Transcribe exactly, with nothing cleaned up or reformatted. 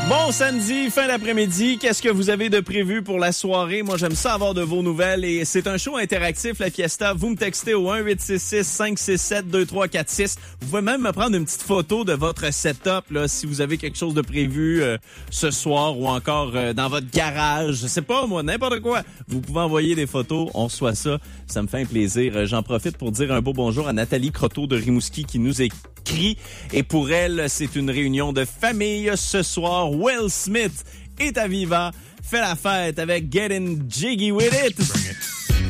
Bon samedi, fin d'après-midi, qu'est-ce que vous avez de prévu pour la soirée? Moi, j'aime ça avoir de vos nouvelles et c'est un show interactif, la Fiesta. Vous me textez au un huit six six cinq six sept deux trois quatre six. Vous pouvez même me prendre une petite photo de votre setup là, si vous avez quelque chose de prévu euh, ce soir ou encore euh, dans votre garage. Je sais pas, moi, n'importe quoi. Vous pouvez envoyer des photos, on reçoit ça. Ça me fait un plaisir. J'en profite pour dire un beau bonjour à Nathalie Croteau de Rimouski qui nous écrit. Et pour elle, c'est une réunion de famille ce soir. Will Smith est à Viva. Fait la fête avec Getting Jiggy With It.